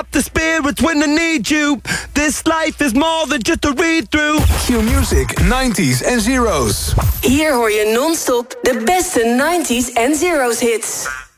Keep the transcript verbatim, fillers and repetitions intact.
the spirits when I need you. This life is more than just a read-through. Q-Music, nineties en zeros. Hier hoor je non-stop de beste nineties en zeros hits.